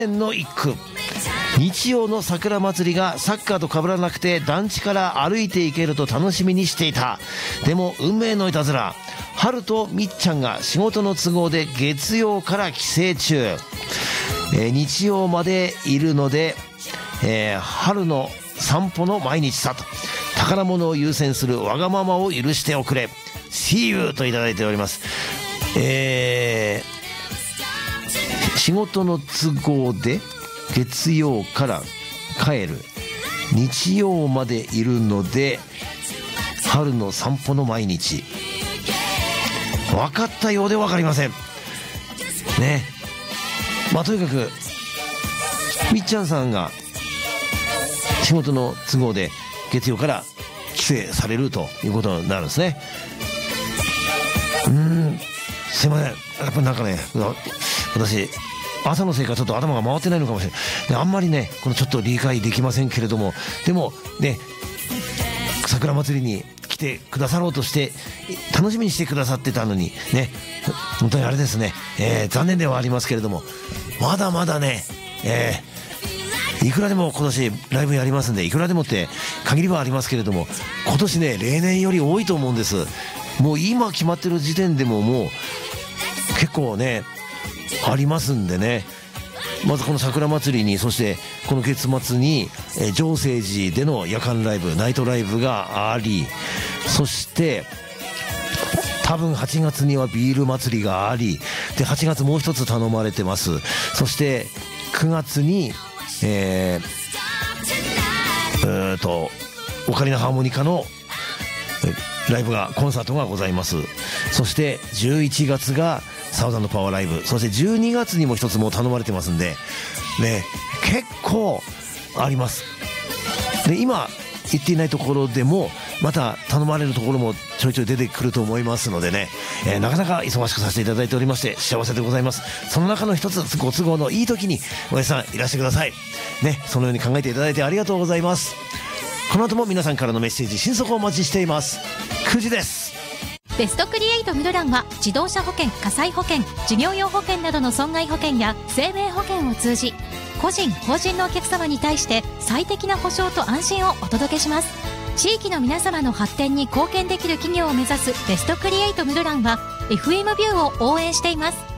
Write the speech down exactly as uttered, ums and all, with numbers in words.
の一句。日曜の桜祭りがサッカーと被らなくて団地から歩いていけると楽しみにしていた。でも運命のいたずら、春とみっちゃんが仕事の都合で月曜から帰省中、えー、日曜までいるので、えー、春の散歩の毎日さと、宝物を優先するわがままを許しておくれ See you といただいております。えー、仕事の都合で月曜から帰る、日曜までいるので春の散歩の毎日。分かったようで分かりませんね。まあとにかくみっちゃんさんが仕事の都合で月曜から帰省されるということになるんですね。うーん、すいません、やっぱりなんかね、私朝のせいかちょっと頭が回ってないのかもしれない。あんまりねこのちょっと理解できませんけれども、でもね桜祭りに来てくださろうとして楽しみにしてくださってたのにね、本当にあれですね、えー、残念ではありますけれども、まだまだね、えー、いくらでも今年ライブやりますんで、いくらでもって限りはありますけれども、今年ね例年より多いと思うんです。もう今決まってる時点でももう結構ねありますんでね。まずこの桜祭りに、そしてこの月末に浄清寺での夜間ライブ、ナイトライブがあり、そして多分はちがつにはビール祭りがあり、ではちがつもう一つ頼まれてます。そしてくがつにえー、うーとオカリナハーモニカのライブが、コンサートがございます。そしてじゅういちがつがサウザンドパワーライブ、そしてじゅうにがつにも一つもう頼まれてますんでね、結構あります。で今言っていないところでもまた頼まれるところもちょいちょい出てくると思いますのでね、えー、なかなか忙しくさせていただいておりまして幸せでございます。その中の一つご都合のいい時におやじさんいらしてくださいね。そのように考えていただいてありがとうございます。この後も皆さんからのメッセージ迅速お待ちしています。くじです。 ベストクリエイトミドランは自動車保険、火災保険、事業用保険などの損害保険や生命保険を通じ、個人法人のお客様に対して最適な保証と安心をお届けします。地域の皆様の発展に貢献できる企業を目指すベストクリエイトミドランは エフエム ビューを応援しています。